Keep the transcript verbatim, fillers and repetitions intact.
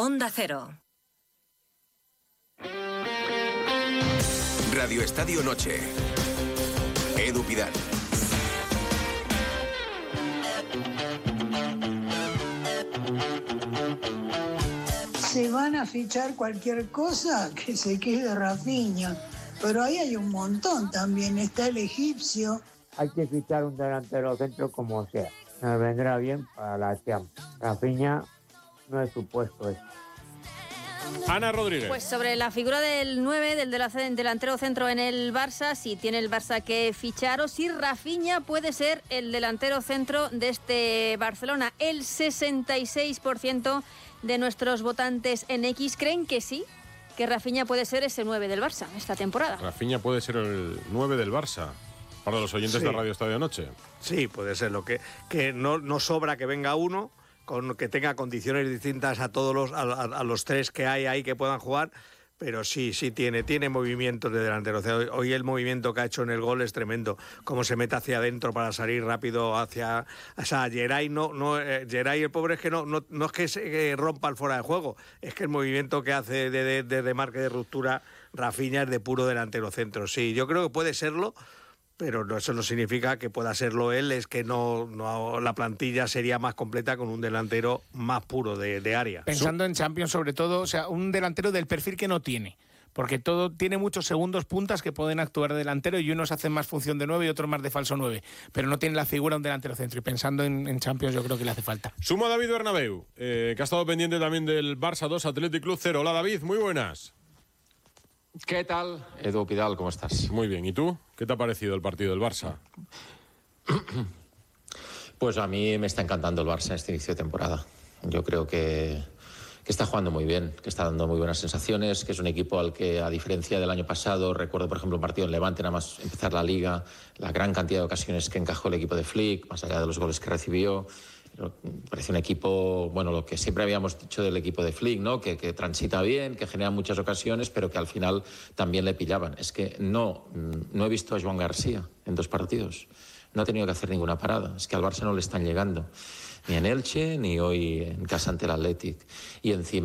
Onda Cero. Radio Estadio Noche. Edu Pidal. Se van a fichar cualquier cosa, que se quede Rafinha. Pero ahí hay un montón también. Está el egipcio. Hay que fichar un delantero centro como sea. Nos vendrá bien para la Champions. Rafinha no es su puesto este. Ana Rodríguez. Pues sobre la figura del nueve, del delantero centro en el Barça, si tiene el Barça que fichar o si Rafinha puede ser el delantero centro de este Barcelona. El sesenta y seis por ciento de nuestros votantes en X creen que sí, que Rafinha puede ser ese nueve del Barça esta temporada. Rafinha puede ser el nueve del Barça. Para los oyentes Sí. de Radio Estadio Noche. Sí, puede ser. Lo que, que no, no sobra que venga uno con que tenga condiciones distintas a todos los a, a, a los tres que hay ahí que puedan jugar, pero sí, sí tiene, tiene movimientos de delantero. O sea, hoy, hoy el movimiento que ha hecho en el gol es tremendo, cómo se mete hacia adentro para salir rápido hacia, o sea, Geray no, no, eh, Geray el pobre es que no, no, no es que se que rompa el fuera de juego, es que el movimiento que hace de, de, de, de marque de ruptura Rafinha es de puro delantero centro. Sí, yo creo que puede serlo. Pero no, eso no significa que pueda serlo él, es que no, no la plantilla sería más completa con un delantero más puro de, de área. Pensando en Champions sobre todo, o sea, un delantero del perfil que no tiene, porque todo tiene muchos segundos puntas que pueden actuar de delantero y unos hacen más función de nueve y otros más de falso nueve, pero no tiene la figura de un delantero centro y pensando en, en Champions yo creo que le hace falta. Sumo a David Bernabéu, eh, que ha estado pendiente también del Barça dos, Athletic Club cero. Hola David, muy buenas. ¿Qué tal? Edu Pidal, ¿cómo estás? Muy bien, ¿y tú? ¿Qué te ha parecido el partido del Barça? Pues a mí me está encantando el Barça este inicio de temporada. Yo creo que, que está jugando muy bien, que está dando muy buenas sensaciones, que es un equipo al que, a diferencia del año pasado, recuerdo por ejemplo un partido en Levante, nada más empezar la Liga, la gran cantidad de ocasiones que encajó el equipo de Flick, más allá de los goles que recibió. Parece un equipo, bueno, lo que siempre habíamos dicho del equipo de Flick, ¿no? Que, que transita bien, que genera muchas ocasiones, pero que al final también le pillaban. Es que no, no he visto a Joan García en dos partidos. No ha tenido que hacer ninguna parada. Es que al Barça no le están llegando. Ni en Elche, ni hoy en casa ante el Athletic. Y encima